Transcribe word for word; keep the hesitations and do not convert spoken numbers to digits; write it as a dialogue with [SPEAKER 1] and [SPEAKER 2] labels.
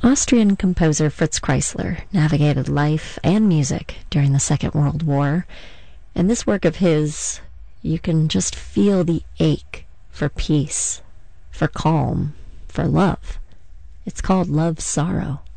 [SPEAKER 1] Austrian composer Fritz Kreisler navigated life and music during the Second World War. In this work of his, you can just feel the ache for peace, for calm, for love. It's called Love's Sorrow.